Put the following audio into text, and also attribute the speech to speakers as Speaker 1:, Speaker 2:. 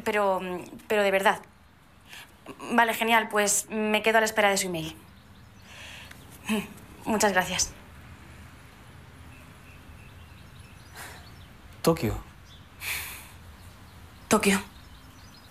Speaker 1: pero de verdad. Vale, genial, pues me quedo a la espera de su email. Muchas gracias.
Speaker 2: Tokio.
Speaker 1: Tokio.